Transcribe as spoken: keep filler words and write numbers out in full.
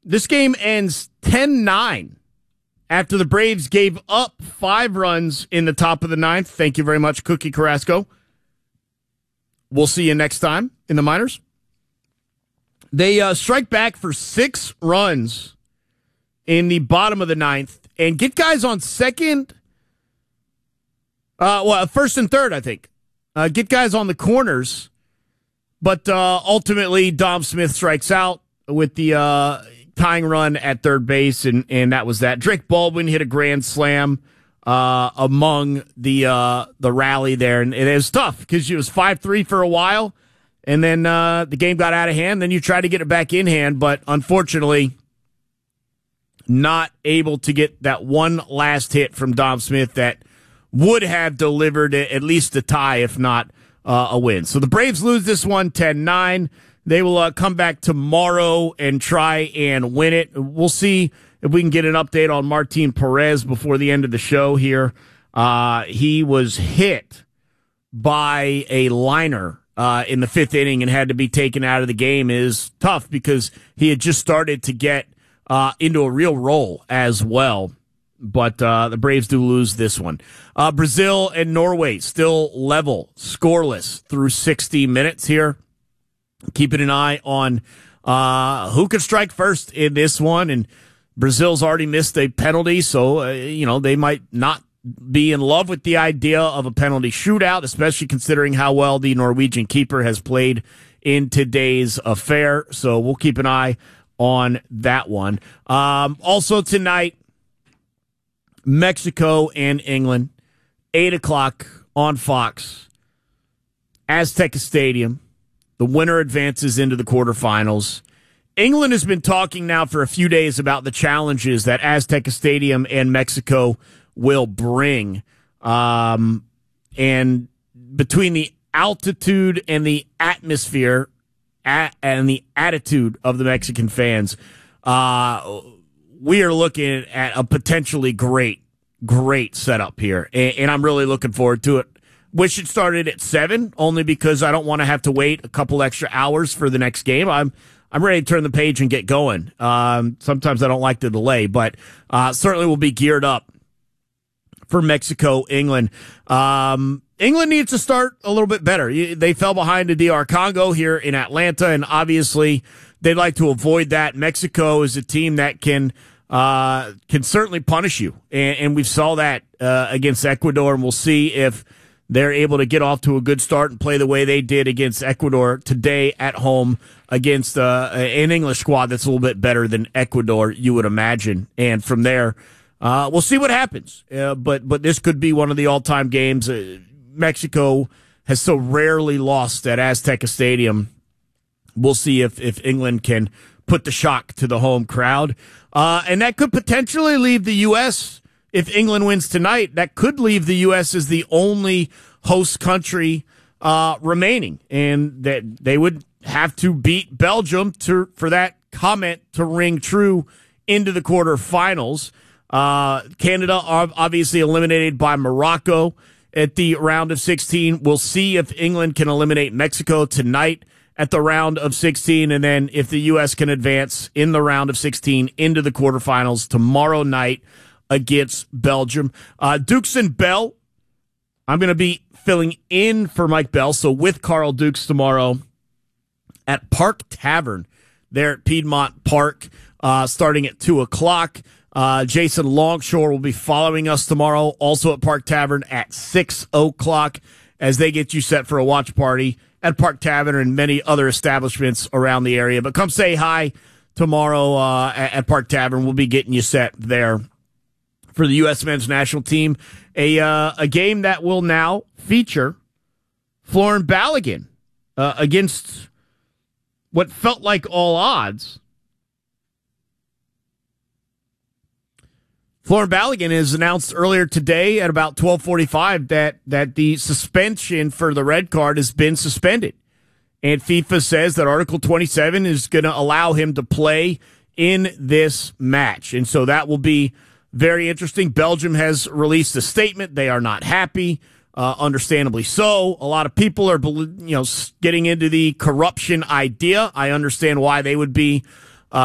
This game ends ten nine after the Braves gave up five runs in the top of the ninth. Thank you very much, Cookie Carrasco. We'll see you next time in the minors. They uh, strike back for six runs in the bottom of the ninth and get guys on second, uh, well, first and third, I think. Uh, get guys on the corners, but uh, ultimately Dom Smith strikes out with the uh, tying run at third base, and, and that was that. Drake Baldwin hit a grand slam uh, among the uh, the rally there, and it was tough because it was five three for a while, and then uh, the game got out of hand. Then you tried to get it back in hand, but unfortunately not able to get that one last hit from Dom Smith that would have delivered at least a tie, if not uh, a win. So the Braves lose this one ten nine. They will uh, come back tomorrow and try and win it. We'll see if we can get an update on Martin Perez before the end of the show here. Uh, he was hit by a liner uh, in the fifth inning and had to be taken out of the game. It is tough because he had just started to get uh, into a real role as well. But uh, the Braves do lose this one. Uh, Brazil and Norway still level, scoreless through sixty minutes here. Keeping an eye on uh, who could strike first in this one. And Brazil's already missed a penalty, so, uh, you know, they might not be in love with the idea of a penalty shootout, especially considering how well the Norwegian keeper has played in today's affair. So we'll keep an eye on that one. Um, also tonight, Mexico and England, eight o'clock on Fox, Azteca Stadium. The winner advances into the quarterfinals. England has been talking now for a few days about the challenges that Azteca Stadium and Mexico will bring. Um, and between the altitude and the atmosphere at, and the attitude of the Mexican fans, uh, we are looking at a potentially great, great setup here. And, and I'm really looking forward to it. Wish it started at seven, only because I don't want to have to wait a couple extra hours for the next game. I'm I'm ready to turn the page and get going. Um, sometimes I don't like the delay, but uh, certainly will be geared up for Mexico, England. Um, England needs to start a little bit better. They fell behind the D R Congo here in Atlanta, and obviously they'd like to avoid that. Mexico is a team that can uh, can certainly punish you, and, and we saw that uh, against Ecuador, and we'll see if they're able to get off to a good start and play the way they did against Ecuador today at home against uh, an English squad that's a little bit better than Ecuador, you would imagine. And from there, uh, we'll see what happens. Uh, but but this could be one of the all-time games. Uh, Mexico has so rarely lost at Azteca Stadium. We'll see if, if England can put the shock to the home crowd. Uh, and that could potentially leave the U S If England wins tonight, that could leave the U S as the only host country uh, remaining, and that they would have to beat Belgium to for that comment to ring true into the quarterfinals. Uh, Canada are obviously eliminated by Morocco at the round of sixteen. We'll see if England can eliminate Mexico tonight at the round of sixteen, and then if the U S can advance in the round of sixteen into the quarterfinals tomorrow night against Belgium. Uh, Dukes and Bell, I'm going to be filling in for Mike Bell, so with Carl Dukes tomorrow at Park Tavern there at Piedmont Park, uh, starting at two o'clock. Uh, Jason Longshore will be following us tomorrow, also at Park Tavern at six o'clock, as they get you set for a watch party at Park Tavern and many other establishments around the area. But come say hi tomorrow uh, at, at Park Tavern. We'll be getting you set there for the U S men's national team, a uh, a game that will now feature Florin Balogun uh, against what felt like all odds. Florin Balogun has announced earlier today at about twelve forty-five that that the suspension for the red card has been suspended, and FIFA says that Article twenty-seven is going to allow him to play in this match, and so that will be very interesting. Belgium has released a statement. They are not happy, uh, understandably so. A lot of people are, you know, getting into the corruption idea. I understand why they would be